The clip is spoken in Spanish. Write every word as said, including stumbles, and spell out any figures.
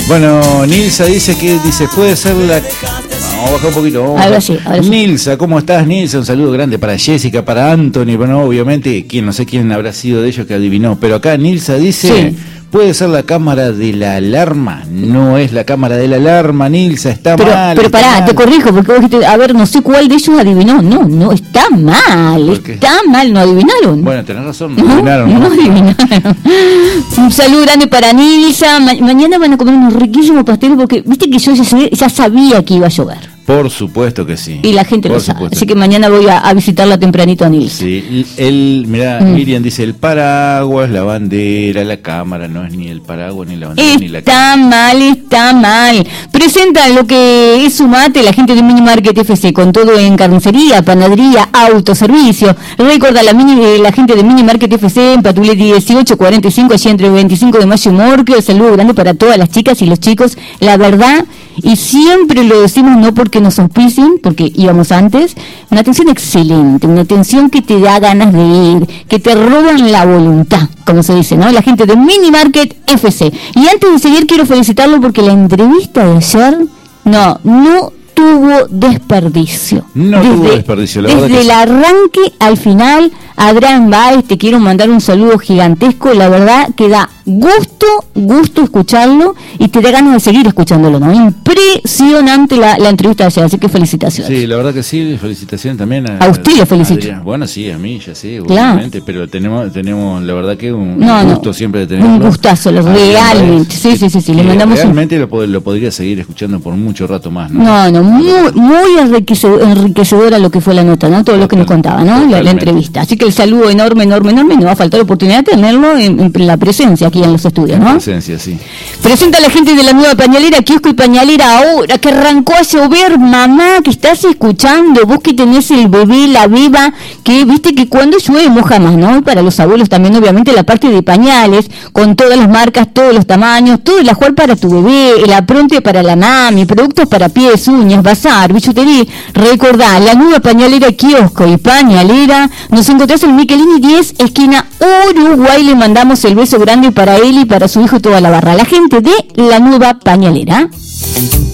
Bueno, Nilsa dice que dice puede ser la... Vamos a bajar un poquito. Vamos a ahora sí, ahora sí. Nilsa, ¿cómo estás, Nilsa? Un saludo grande para Jessica, para Anthony. Bueno, obviamente, quien no sé quién habrá sido de ellos que adivinó. Pero acá Nilsa dice... Sí. ¿Puede ser la cámara de la alarma? No es la cámara de la alarma, Nilsa, está pero, mal. Pero pará, mal. Te corrijo, porque vos dijiste, a ver, no sé cuál de ellos adivinó. No, no, está mal, está mal, no adivinaron. Bueno, tenés razón, no, no adivinaron. No, no adivinaron. Un saludo grande para Nilsa. Ma- mañana van a comer unos riquísimos pasteles, porque viste que yo ya, ya sabía que iba a llover. Por supuesto que sí. Y la gente Por lo sabe. supuesto. Así que mañana voy a, a visitarla tempranito a Nilsa. Sí, el, mirá, mm. Miriam dice, el paraguas, la bandera, la cámara, no es ni el paraguas, ni la bandera, está ni la cámara. Está mal, está mal. Presentan lo que es su mate la gente de Mini Market F C, con todo en carnicería, panadería, autoservicio. Recuerda la mini, la gente de Mini Market F C en Patuletti dieciocho cuarenta y cinco, allí entre veinticinco de mayo y Morquio. Saludo grande para todas las chicas y los chicos. La verdad, y siempre lo decimos no porque nos auspicien, porque íbamos antes, una atención excelente, una atención que te da ganas de ir, que te roban la voluntad, como se dice, ¿no? La gente de Mini Market F C. Y antes de seguir quiero felicitarlo porque la entrevista de ayer, no, no tuvo desperdicio. No desde, tuvo desperdicio, la desde verdad que el sí. arranque al final, Adrián Báez, te quiero mandar un saludo gigantesco, la verdad que da gusto, gusto escucharlo y te da ganas de seguir escuchándolo, ¿no? Impresionante la, la entrevista de ayer, así que felicitaciones. Sí, la verdad que sí, felicitaciones también a, a usted lo felicito. Adrián. Bueno, sí, a mí ya sé, claro. obviamente, pero tenemos, tenemos la verdad que un no, gusto no, siempre de tenerlo. Un gustazo, realmente, sí, sí, sí, sí, le mandamos realmente un... lo, pod- lo podría seguir escuchando por mucho rato más, ¿no? No, no, muy, muy enriquecedora, enriquecedora lo que fue la nota, ¿no? Todo lo que nos contaba, ¿no? La, la entrevista. Así que el saludo enorme, enorme, enorme, y nos va a faltar la oportunidad de tenerlo en, en la presencia aquí en los estudios, ¿no? Presencia, sí. Presenta a la gente de la nueva pañalera, kiosco y pañalera ahora, que arrancó a llover, mamá, que estás escuchando, vos que tenés el bebé, la beba, que viste que cuando llueve moja más, ¿no? Y para los abuelos también, obviamente, la parte de pañales, con todas las marcas, todos los tamaños, todo el ajuar para tu bebé, el apronte para la mami, productos para pies, uñas, bazar, billutería. Recordá, la nueva pañalera, kiosco y pañalera, nos encontrás en Michelini diez, esquina Uruguay. Le mandamos el beso grande para él y para su hijo y toda la barra. La gente de la nueva pañalera.